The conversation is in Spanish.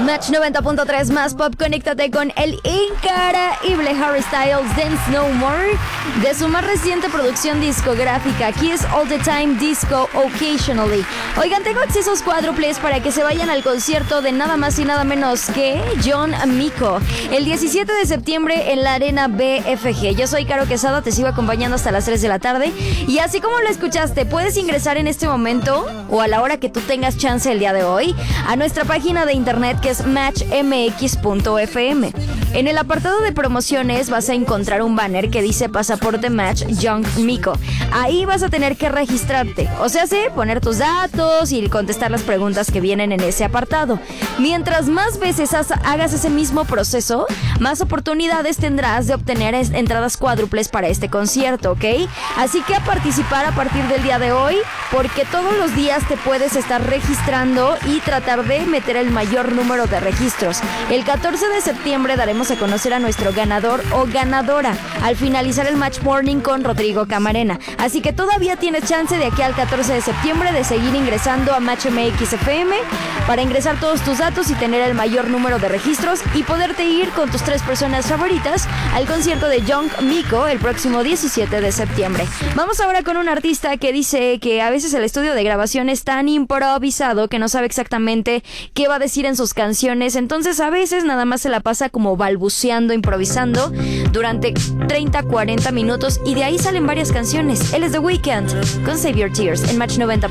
Match 90.3 más pop, conéctate con el increíble Harry Styles, Dance No More, de su más reciente producción discográfica. Aquí es All the Time Disco Occasionally. Oigan, tengo accesos cuádruples para que se vayan al concierto de nada más y nada menos que John Mico, el 17 de septiembre en la Arena BFG. Yo soy Caro Quesada, te sigo acompañando hasta las 3 de la tarde. Y así como lo escuchaste, puedes ingresar en este momento o a la hora que tú tengas chance el día de hoy a nuestra página de internet, que es matchmx.fm. En el apartado de promociones vas a encontrar un banner que dice Pasaporte Match John Mico. Ahí vas a tener que registrarte, o sea, sí, poner tus datos y contestar las preguntas que vienen en ese apartado. Mientras más veces hagas ese mismo proceso, más oportunidades tendrás de obtener entradas cuádruples para este concierto, ¿ok? Así que a participar a partir del día de hoy, porque todos los días te puedes estar registrando y tratar de meter el mayor número de registros. El 14 de septiembre daremos a conocer a nuestro ganador o ganadora al finalizar el Match Morning con Rodrigo Camarena. Así que todavía tienes chance de aquí al 14 de septiembre de seguir ingresando a Match MX FM para ingresar todos tus datos y tener el mayor número de registros y poderte ir con tus 3 personas favoritas al concierto de John Mico el próximo 17 de septiembre. Vamos ahora con un artista que dice que a veces el estudio de grabación es tan improvisado que no sabe exactamente qué va a decir en sus canciones, entonces a veces nada más se la pasa como balbuceando, improvisando durante 30-40 minutos y de ahí salen varias canciones. Él es The Weeknd con Save Your Tears en Match 90.3.